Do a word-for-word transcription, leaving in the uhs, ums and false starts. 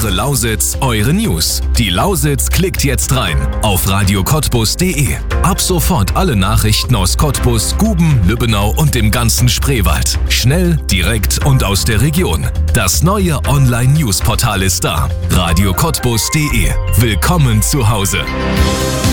Ihre Lausitz, eure News. Die Lausitz klickt jetzt rein auf radio cottbus punkt de. Ab sofort alle Nachrichten aus Cottbus, Guben, Lübbenau und dem ganzen Spreewald. Schnell, direkt und aus der Region. Das neue Online-News-Portal ist da. radio cottbus punkt de. Willkommen zu Hause.